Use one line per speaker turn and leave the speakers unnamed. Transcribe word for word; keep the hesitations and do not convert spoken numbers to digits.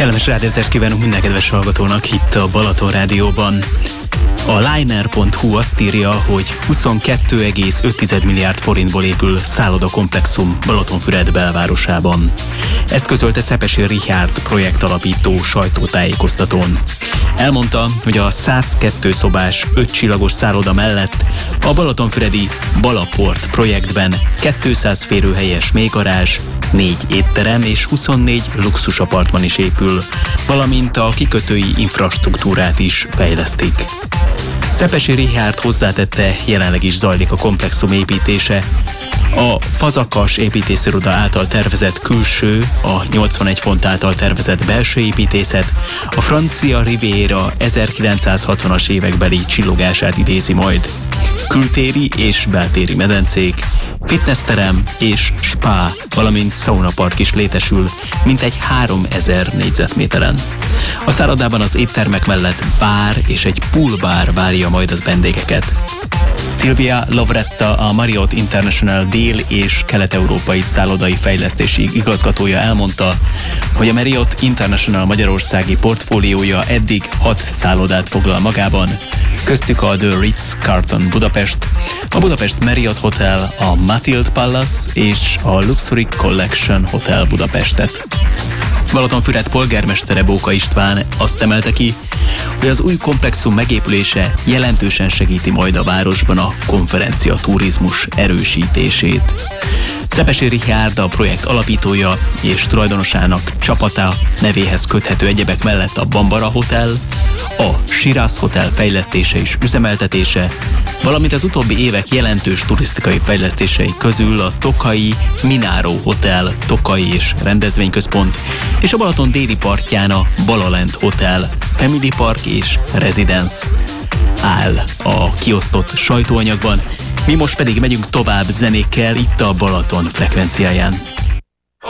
Kellemes rádiózást kívánunk minden kedves hallgatónak itt a Balaton Rádióban. A Liner pont hu azt írja, hogy huszonkettő egész öt milliárd forintból épül szállodakomplexum Balatonfüred belvárosában. Ezt közölte Szepesi Richárd projektalapító sajtótájékoztatón. Elmondta, hogy a száz kettő szobás, öt csillagos szálloda mellett a balatonfüredi Balaport projektben kétszáz férőhelyes mélygarázs, négy étterem és huszonnégy luxusapartman is épül, valamint a kikötői infrastruktúrát is fejlesztik. Szepesi Richárd hozzátette, jelenleg is zajlik a komplexum építése. A Fazakas építésziroda által tervezett külső, a nyolcvanegy font által tervezett belső építészet a francia Riviera ezerkilencszázhatvanas évekbeli csillogását idézi majd. Kültéri és beltéri medencék, fitnessterem és spa, valamint szaunapark is létesül, mintegy háromezer négyzetméteren. A szállodában az éttermek mellett bár és egy poolbár várja majd az vendégeket. Silvia Lovretta, a Marriott International dél- és kelet-európai szállodai fejlesztési igazgatója elmondta, hogy a Marriott International magyarországi portfóliója eddig hat szállodát foglal magában, köztük a The Ritz-Carlton Budapest, a Budapest Marriott Hotel, a Mathilde Palace és a Luxury Collection Hotel Budapestet. Balatonfüred polgármestere Bóka István azt emelte ki, hogy az új komplexum megépülése jelentősen segíti majd a városban a konferencia turizmus erősítését. Szepesi Richárd, a projekt alapítója és tulajdonosának csapata nevéhez köthető egyebek mellett a Bambara Hotel, a Shiraz Hotel fejlesztése és üzemeltetése, valamint az utóbbi évek jelentős turisztikai fejlesztései közül a Tokai Mináró Hotel, Tokai és rendezvényközpont, és a Balaton déli partján a Balalent Hotel, Family Park és Residence áll a kiosztott sajtóanyagban. Mi most pedig megyünk tovább zenékkel itt a Balaton frekvenciáján.